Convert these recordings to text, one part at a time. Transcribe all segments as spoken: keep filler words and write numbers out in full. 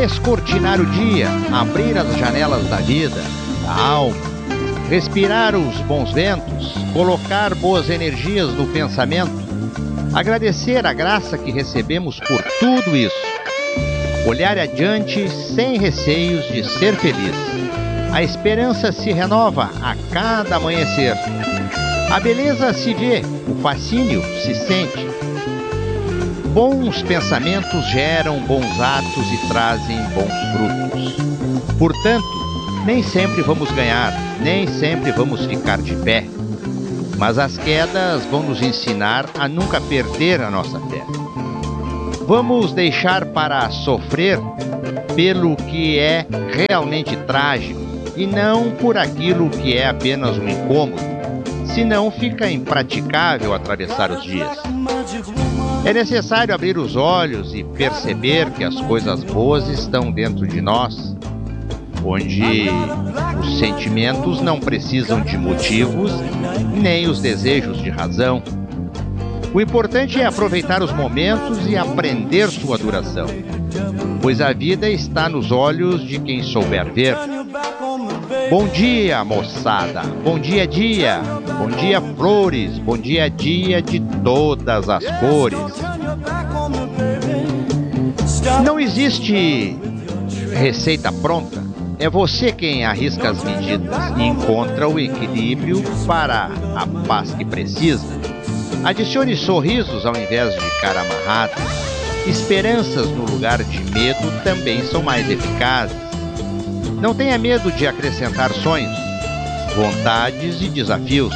descortinar o dia, abrir as janelas da vida, da alma, respirar os bons ventos, colocar boas energias no pensamento, agradecer a graça que recebemos por tudo isso, olhar adiante sem receios de ser feliz. A esperança se renova a cada amanhecer. A beleza se vê, o fascínio se sente. Bons pensamentos geram bons atos e trazem bons frutos. Portanto, nem sempre vamos ganhar, nem sempre vamos ficar de pé. Mas as quedas vão nos ensinar a nunca perder a nossa fé. Vamos deixar para sofrer pelo que é realmente trágico e não por aquilo que é apenas um incômodo, senão fica impraticável atravessar os dias. É necessário abrir os olhos e perceber que as coisas boas estão dentro de nós, onde os sentimentos não precisam de motivos, nem os desejos de razão. O importante é aproveitar os momentos e aprender sua duração, pois a vida está nos olhos de quem souber ver. Bom dia, moçada! Bom dia, dia! Bom dia, flores! Bom dia, dia de todas as cores! Não existe receita pronta. É você quem arrisca as medidas e encontra o equilíbrio para a paz que precisa. Adicione sorrisos ao invés de cara amarrada. Esperanças no lugar de medo também são mais eficazes. Não tenha medo de acrescentar sonhos, vontades e desafios.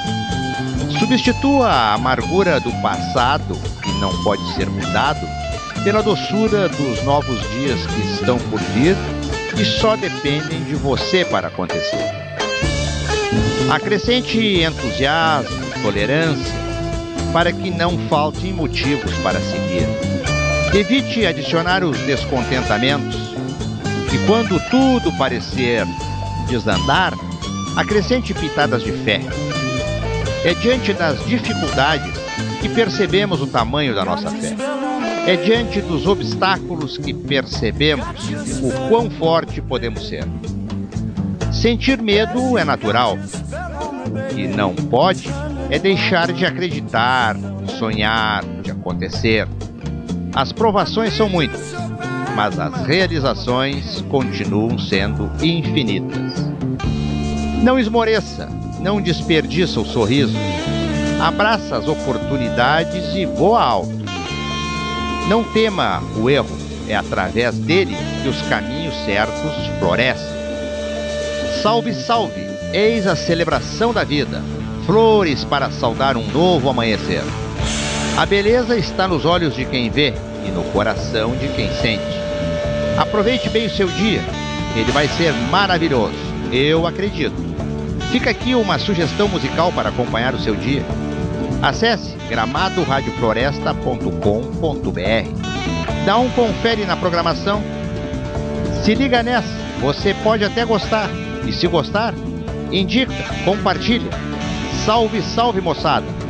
Substitua a amargura do passado, que não pode ser mudado, pela doçura dos novos dias que estão por vir e só dependem de você para acontecer. Acrescente entusiasmo, tolerância, para que não faltem motivos para seguir. Evite adicionar os descontentamentos. E quando tudo parecer desandar, acrescente pitadas de fé. É diante das dificuldades que percebemos o tamanho da nossa fé. É diante dos obstáculos que percebemos o quão forte podemos ser. Sentir medo é natural. O que não pode é deixar de acreditar, de sonhar, de acontecer. As provações são muitas, mas as realizações continuam sendo infinitas. Não esmoreça, não desperdiça o sorriso. Abraça as oportunidades e voa alto. Não tema o erro, é através dele que os caminhos certos florescem. Salve, salve, eis a celebração da vida, flores para saudar um novo amanhecer. A beleza está nos olhos de quem vê e no coração de quem sente. Aproveite bem o seu dia, ele vai ser maravilhoso, eu acredito. Fica aqui uma sugestão musical para acompanhar o seu dia. Acesse gramado rádio floresta ponto com ponto br. Dá um confere na programação. Se liga nessa, você pode até gostar. E se gostar, indica, compartilha. Salve, salve, moçada!